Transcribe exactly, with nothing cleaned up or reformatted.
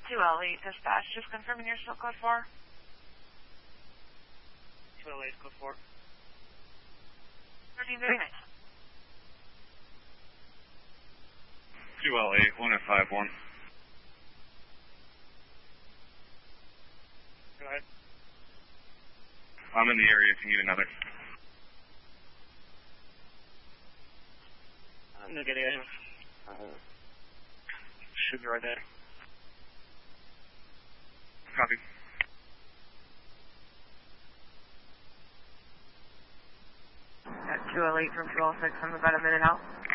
two L eight dispatch, just confirming your still code four. two L eight, code four. thirteen thirty-nine. two L eight, one F five one. Go ahead. I'm in the area if you need another. I'm gonna get in. Uh, should be right there. Copy. Got two L eight from two L six, I'm about a minute out.